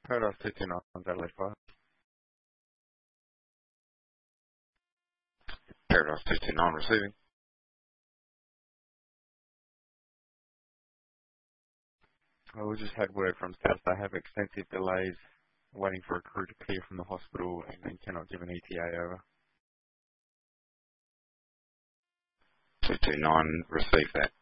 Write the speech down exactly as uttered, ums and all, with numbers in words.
Paradise two two nine on Adelaide five. Paradise two two nine receiving. I will just had word from South. They have extensive delays waiting for a crew to clear from the hospital and, and cannot give an E T A over. two two nine, receive that.